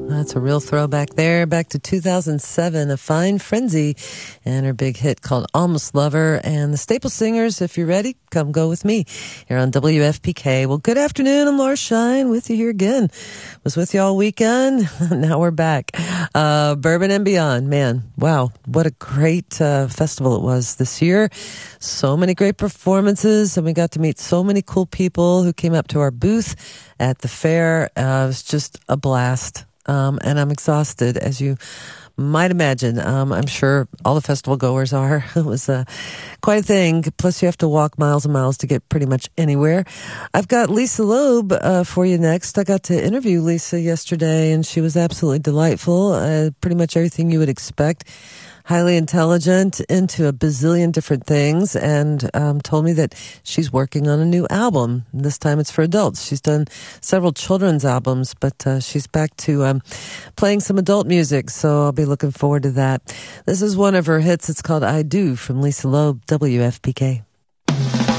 That's a real throwback there, back to 2007, A Fine Frenzy, and her big hit called Almost Lover. And the Staple Singers, if you're ready, come go with me here on WFPK. Well, good afternoon. I'm Laura Shine with you here again. Was with you all weekend. Now we're back. Bourbon and Beyond, man. Wow. What a great festival it was this year. So many great performances, and we got to meet so many cool people who came up to our booth at the fair. It was just a blast. And I'm exhausted, as you might imagine. I'm sure all the festival goers are. It was quite a thing. Plus, you have to walk miles and miles to get pretty much anywhere. I've got Lisa Loeb for you next. I got to interview Lisa yesterday, and she was absolutely delightful. Pretty much everything you would expect. Highly intelligent, into a bazillion different things, and told me that she's working on a new album. This time it's for adults. She's done several children's albums, but she's back to playing some adult music, so I'll be looking forward to that. This is one of her hits. It's called I Do from Lisa Loeb, WFPK.